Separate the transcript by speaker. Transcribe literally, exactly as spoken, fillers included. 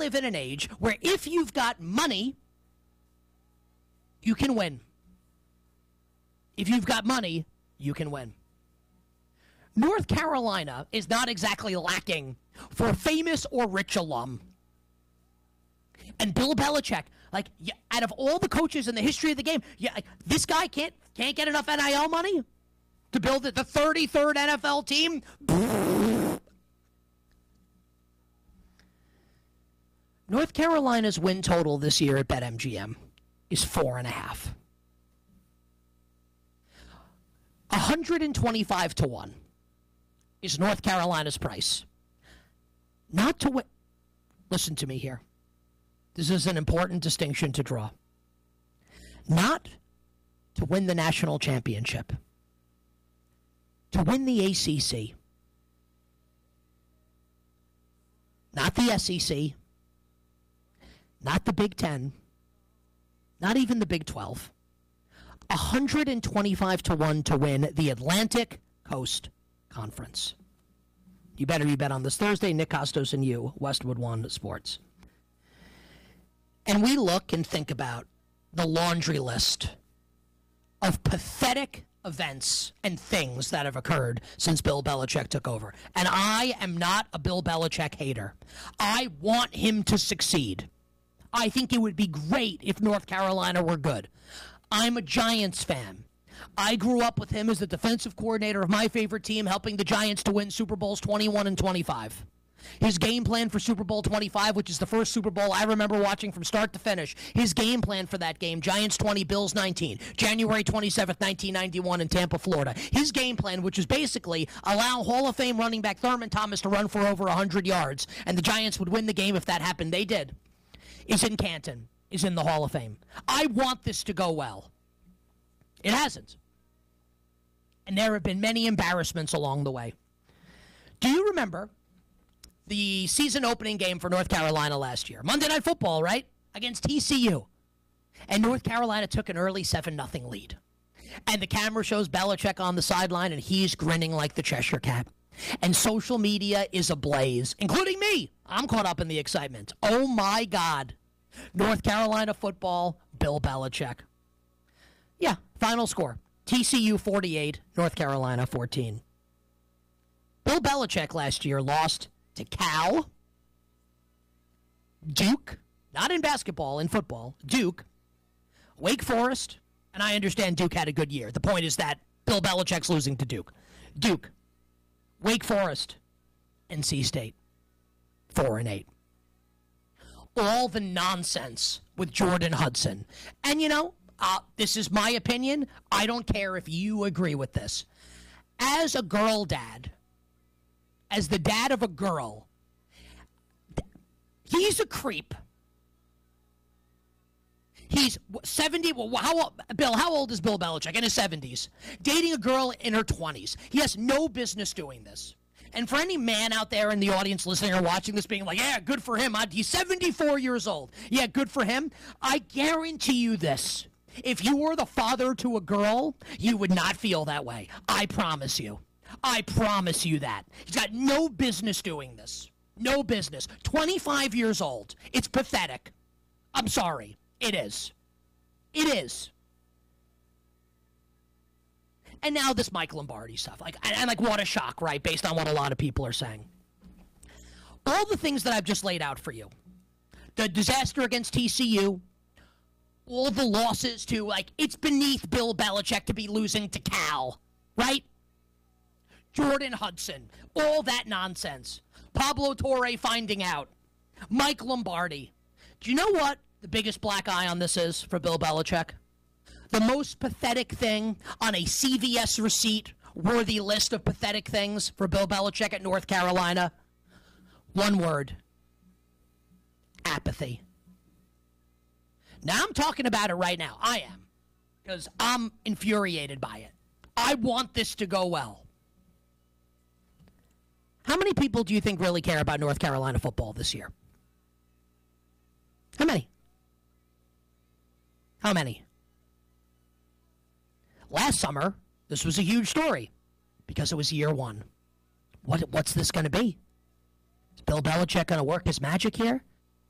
Speaker 1: live in an age where if you've got money, you can win. If you've got money, you can win. North Carolina is not exactly lacking for famous or rich alum. And Bill Belichick, like, yeah, out of all the coaches in the history of the game, yeah, like, this guy can't can't get enough N I L money to build the thirty-third N F L team. North Carolina's win total this year at BetMGM is four and a half. one hundred twenty-five to one is North Carolina's price. Not to win. Listen to me here. This is an important distinction to draw. Not to win the national championship. To win the A C C. Not the S E C. Not the Big Ten. Not even the Big twelve. one hundred twenty-five to one to win the Atlantic Coast Conference. You better you bet on this Thursday. Nick Costos and you, Westwood One Sports. And we look and think about the laundry list of pathetic events and things that have occurred since Bill Belichick took over. And I am not a Bill Belichick hater. I want him to succeed. I think it would be great if North Carolina were good. I'm a Giants fan. I grew up with him as the defensive coordinator of my favorite team, helping the Giants to win Super Bowls twenty-one and twenty-five. His game plan for Super Bowl twenty-five, which is the first Super Bowl I remember watching from start to finish, his game plan for that game, Giants twenty, Bills nineteen, January twenty-seventh, nineteen ninety-one in Tampa, Florida. His game plan, which is basically allow Hall of Fame running back Thurman Thomas to run for over one hundred yards, and the Giants would win the game if that happened. They did. Is in Canton, is in the Hall of Fame. I want this to go well. It hasn't. And there have been many embarrassments along the way. Do you remember the season opening game for North Carolina last year? Monday Night Football, right? Against T C U. And North Carolina took an early seven nothing lead. And the camera shows Belichick on the sideline, and he's grinning like the Cheshire Cat. And social media is ablaze, including me. I'm caught up in the excitement. Oh, my God. North Carolina football, Bill Belichick. Yeah, final score. T C U forty-eight, North Carolina fourteen. Bill Belichick last year lost to Cal, Duke, not in basketball, in football, Duke, Wake Forest, and I understand Duke had a good year. The point is that Bill Belichick's losing to Duke. Duke, Wake Forest, N C State, four and eight. All the nonsense with Jordan Hudson. And, you know, uh, this is my opinion. I don't care if you agree with this. As a girl dad, as the dad of a girl, he's a creep. He's seventy. Well, how Bill? How old is Bill Belichick? In his seventies, dating a girl in her twenties. He has no business doing this. And for any man out there in the audience listening or watching this being like, yeah, good for him. He's seventy-four years old. Yeah, good for him. I guarantee you this. If you were the father to a girl, you would not feel that way. I promise you. I promise you that. He's got no business doing this. No business. twenty-five years old. It's pathetic. I'm sorry. It is. It is. And now this Mike Lombardi stuff. Like, and, and like, what a shock, right? Based on what a lot of people are saying. All the things that I've just laid out for you. The disaster against T C U. All the losses to, like, it's beneath Bill Belichick to be losing to Cal. Right? Jordan Hudson. All that nonsense. Pablo Torre finding out. Mike Lombardi. Do you know what the biggest black eye on this is for Bill Belichick? The most pathetic thing on a C V S receipt worthy list of pathetic things for Bill Belichick at North Carolina. One word. Apathy. Now I'm talking about it right now. I am. Because I'm infuriated by it. I want this to go well. How many people do you think really care about North Carolina football this year? How many? How many? Last summer, this was a huge story because it was year one. What, what's this going to be? Is Bill Belichick going to work his magic here?